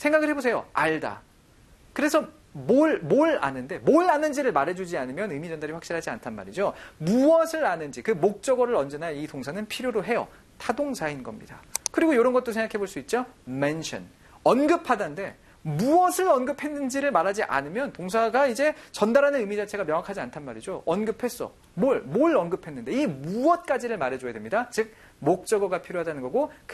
생각을 해보세요. 알다. 그래서 뭘 아는데 뭘 아는지를 말해주지 않으면 의미 전달이 확실하지 않단 말이죠. 무엇을 아는지 그 목적어를 언제나 이 동사는 필요로 해요. 타동사인 겁니다. 그리고 이런 것도 생각해 볼 수 있죠. mention. 언급하다인데 무엇을 언급했는지를 말하지 않으면 동사가 이제 전달하는 의미 자체가 명확하지 않단 말이죠. 언급했어. 뭘 언급했는데 이 무엇까지를 말해줘야 됩니다. 즉 목적어가 필요하다는 거고